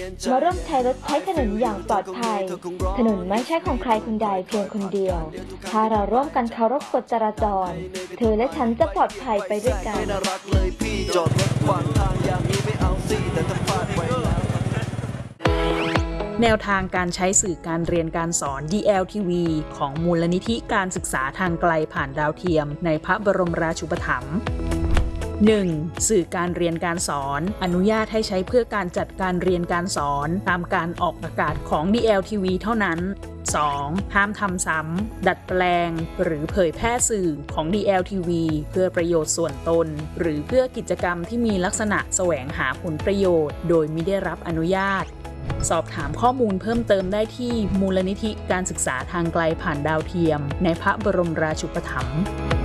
มาร่วมใช้รถใช้ถนนอย่างปลอดภัยถนนไม่ใช่ของใครคนใดเพียงคนเดียวถ้าเราร่วมกันเคารพกฎจราจรเธอและฉันจะปลอดภัยไปด้วยกันแนวทางการใช้สื่อการเรียนการสอน DLTV ของมูลนิธิการศึกษาทางไกลผ่านดาวเทียมในพระบรมราชูปถัมภ์ 1. สื่อการเรียนการสอนอนุญาตให้ใช้เพื่อการจัดการเรียนการสอนตามการออกอากาศของ DLTV เท่านั้น 2. ห้ามทำซ้ำดัดแปลงหรือเผยแพร่สื่อของ DLTV เพื่อประโยชน์ส่วนตนหรือเพื่อกิจกรรมที่มีลักษณะแสวงหาผลประโยชน์โดยมิได้รับอนุญาตสอบถามข้อมูลเพิ่มเติมได้ที่มูลนิธิการศึกษาทางไกลผ่านดาวเทียมในพระบรมราชูปถัมภ์